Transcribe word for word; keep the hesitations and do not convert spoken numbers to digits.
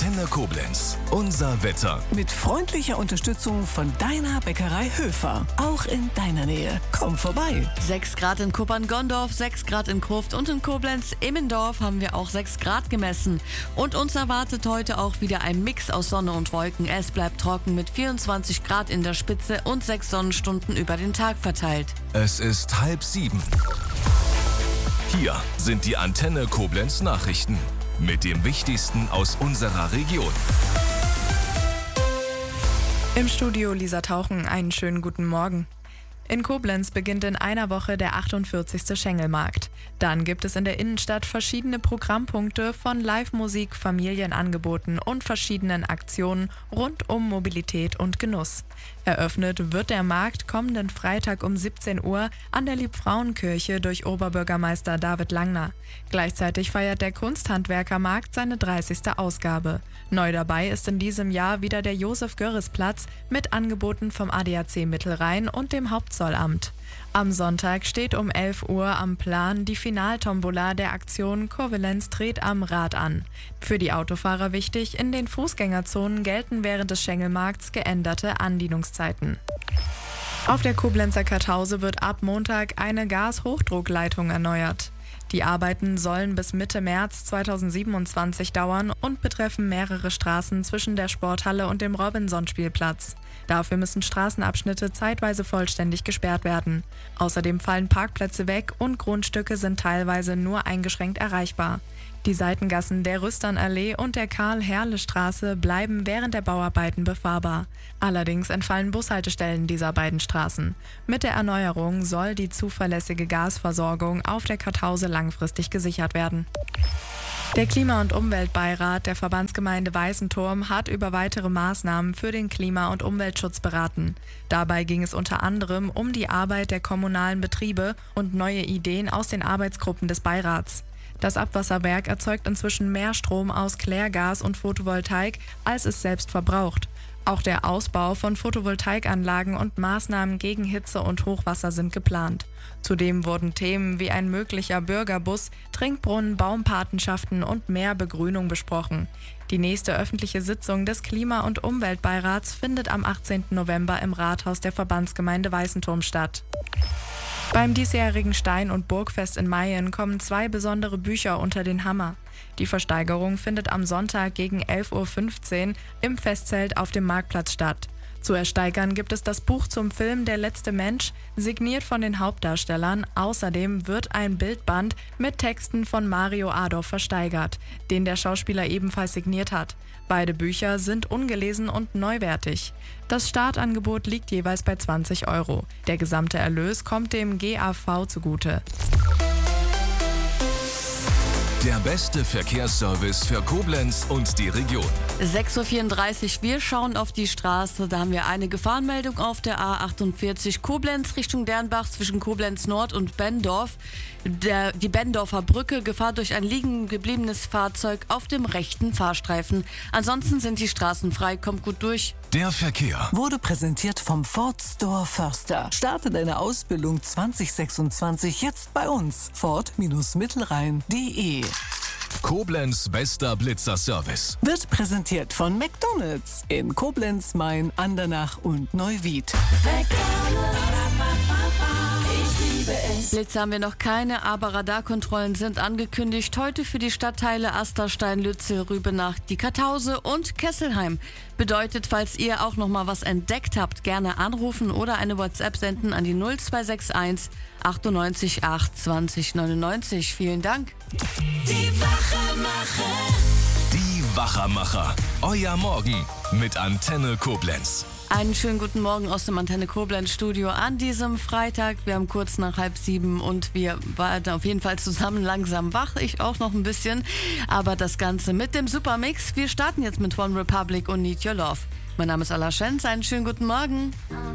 Antenne Koblenz. Unser Wetter. Mit freundlicher Unterstützung von deiner Bäckerei Höfer. Auch in deiner Nähe. Komm vorbei. sechs Grad in Kuppern-Gondorf, sechs Grad in Krufft und in Koblenz-Immendorf haben wir auch sechs Grad gemessen. Und uns erwartet heute auch wieder ein Mix aus Sonne und Wolken. Es bleibt trocken mit vierundzwanzig Grad in der Spitze und sechs Sonnenstunden über den Tag verteilt. Es ist halb sieben. Hier sind die Antenne Koblenz Nachrichten mit dem Wichtigsten aus unserer Region. Im Studio Lisa Tauchen, einen schönen guten Morgen. In Koblenz beginnt in einer Woche der achtundvierzigste Schengelmarkt. Dann gibt es in der Innenstadt verschiedene Programmpunkte von Live-Musik, Familienangeboten und verschiedenen Aktionen rund um Mobilität und Genuss. Eröffnet wird der Markt kommenden Freitag um siebzehn Uhr an der Liebfrauenkirche durch Oberbürgermeister David Langner. Gleichzeitig feiert der Kunsthandwerkermarkt seine dreißigste Ausgabe. Neu dabei ist in diesem Jahr wieder der Josef-Görres-Platz mit Angeboten vom A D A C Mittelrhein und dem Hauptzollamt. Am Sonntag steht um elf Uhr am Plan die Finaltombola der Aktion Koblenz dreht am Rad an. Für die Autofahrer wichtig, in den Fußgängerzonen gelten während des Schengelmarkts geänderte Andienungszeiten. Auf der Koblenzer Kartause wird ab Montag eine Gashochdruckleitung erneuert. Die Arbeiten sollen bis Mitte März zweitausendsiebenundzwanzig dauern und betreffen mehrere Straßen zwischen der Sporthalle und dem Robinson-Spielplatz. Dafür müssen Straßenabschnitte zeitweise vollständig gesperrt werden. Außerdem fallen Parkplätze weg und Grundstücke sind teilweise nur eingeschränkt erreichbar. Die Seitengassen der Rüsternallee und der Karl-Herle-Straße bleiben während der Bauarbeiten befahrbar. Allerdings entfallen Bushaltestellen dieser beiden Straßen. Mit der Erneuerung soll die zuverlässige Gasversorgung auf der Kartause langfristig gesichert werden. Der Klima- und Umweltbeirat der Verbandsgemeinde Weißenturm hat über weitere Maßnahmen für den Klima- und Umweltschutz beraten. Dabei ging es unter anderem um die Arbeit der kommunalen Betriebe und neue Ideen aus den Arbeitsgruppen des Beirats. Das Abwasserwerk erzeugt inzwischen mehr Strom aus Klärgas und Photovoltaik, als es selbst verbraucht. Auch der Ausbau von Photovoltaikanlagen und Maßnahmen gegen Hitze und Hochwasser sind geplant. Zudem wurden Themen wie ein möglicher Bürgerbus, Trinkbrunnen, Baumpatenschaften und mehr Begrünung besprochen. Die nächste öffentliche Sitzung des Klima- und Umweltbeirats findet am achtzehnten November im Rathaus der Verbandsgemeinde Weißenturm statt. Beim diesjährigen Stein- und Burgfest in Mayen kommen zwei besondere Bücher unter den Hammer. Die Versteigerung findet am Sonntag gegen elf Uhr fünfzehn im Festzelt auf dem Marktplatz statt. Zu ersteigern gibt es das Buch zum Film Der letzte Mensch, signiert von den Hauptdarstellern. Außerdem wird ein Bildband mit Texten von Mario Adorf versteigert, den der Schauspieler ebenfalls signiert hat. Beide Bücher sind ungelesen und neuwertig. Das Startangebot liegt jeweils bei zwanzig Euro. Der gesamte Erlös kommt dem G A V zugute. Der beste Verkehrsservice für Koblenz und die Region. sechs Uhr vierunddreißig, wir schauen auf die Straße. Da haben wir eine Gefahrenmeldung auf der A achtundvierzig Koblenz Richtung Dernbach zwischen Koblenz Nord und Benndorf. Der, die Benndorfer Brücke, Gefahr durch ein liegen gebliebenes Fahrzeug auf dem rechten Fahrstreifen. Ansonsten sind die Straßen frei, kommt gut durch. Der Verkehr Wurde präsentiert vom Ford Store Förster. Starte deine Ausbildung zwanzig sechsundzwanzig jetzt bei uns. Ford-Mittelrhein punkt de. Koblenz bester Blitzer-Service. Wird präsentiert von McDonald's in Koblenz, Main, Andernach und Neuwied. Blitze haben wir noch keine, aber Radarkontrollen sind angekündigt. Heute für die Stadtteile Asterstein, Lützel, Rübenach, die Kartause und Kesselheim. Bedeutet, falls ihr auch noch mal was entdeckt habt, gerne anrufen oder eine WhatsApp senden an die null zwei sechs eins achtundneunzig acht zwanzig neunundneunzig. Vielen Dank. Die Wachermacher. Die Wachermacher. Euer Morgen mit Antenne Koblenz. Einen schönen guten Morgen aus dem Antenne Koblenz Studio an diesem Freitag. Wir haben kurz nach halb sieben und wir waren auf jeden Fall zusammen langsam wach. Ich auch noch ein bisschen. Aber das Ganze mit dem Supermix. Wir starten jetzt mit One Republic und Need Your Love. Mein Name ist Ala Schenz. Einen schönen guten Morgen.